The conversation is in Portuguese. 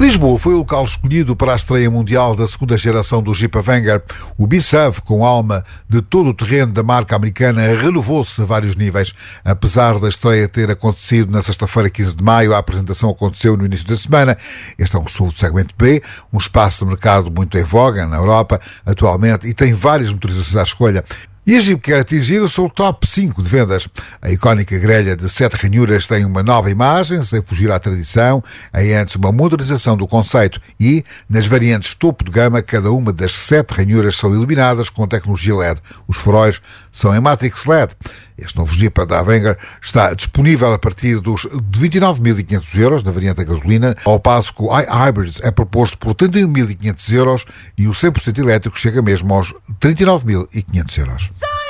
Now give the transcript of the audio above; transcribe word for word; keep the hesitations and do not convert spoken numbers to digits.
Lisboa foi o local escolhido para a estreia mundial da segunda geração do Jeep Avenger. O B-S U V, com alma de todo o terreno da marca americana, renovou-se a vários níveis. Apesar da estreia ter acontecido na sexta-feira, quinze de maio, a apresentação aconteceu no início da semana. Este é um S U V de segmento B, um espaço de mercado muito em voga na Europa atualmente e tem várias motorizações à escolha. E a Jeep quer atingir o seu top cinco de vendas. A icónica grelha de sete ranhuras tem uma nova imagem, sem fugir à tradição, em antes uma modernização do conceito e, nas variantes topo de gama, cada uma das sete ranhuras são iluminadas com tecnologia L E D. Os faróis são em Matrix L E D. Este novo Jeep da Avenger está disponível a partir dos vinte e nove mil e quinhentos euros na variante a gasolina, ao passo que o iHybrid é proposto por trinta e um mil e quinhentos euros e o cem por cento elétrico chega mesmo aos trinta e nove mil e quinhentos euros.